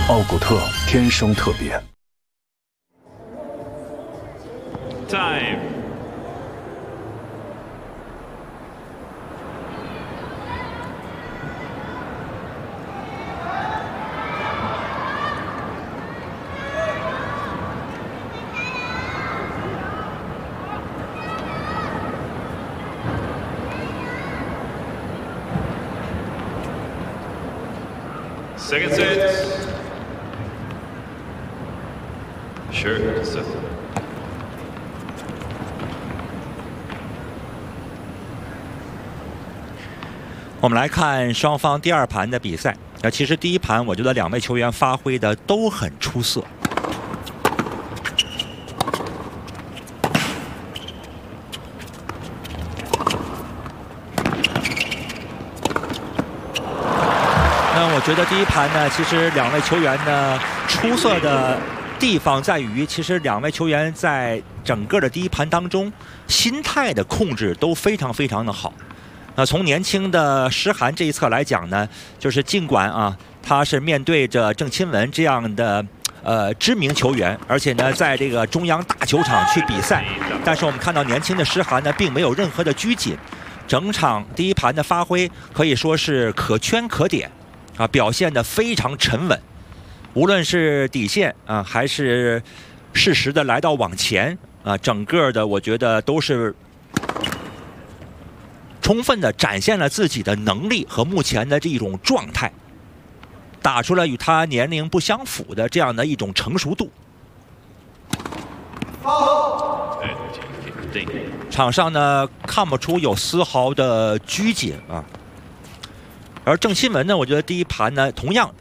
奥古特天生特别。 Time. Second set. Sure, set. 我们来看双方第2盘的比赛。其实第1盘，我觉得2位球员发挥的都很出色。那我觉得第1盘呢，其实2位球员呢出色的地方在于，其实2位球员在整个的第1盘当中，心态的控制都非常非常的好。那从年轻的诗涵这一侧来讲呢，就是尽管啊，他是面对着郑钦文这样的知名球员，而且呢，在这个中央大球场去比赛，但是我们看到年轻的诗涵呢，并没有任何的拘谨，整场第1盘的发挥可以说是可圈可点，啊，表现得非常沉稳，无论是底线啊，还是适时的来到网前啊，整个的我觉得都是充分的展现了自己的能力和目前的这种状态，打出了与他年龄不相符的这样的一种成熟度。场上呢看不出有丝毫的拘谨啊。而郑钦文呢，我觉得第1盘呢，同样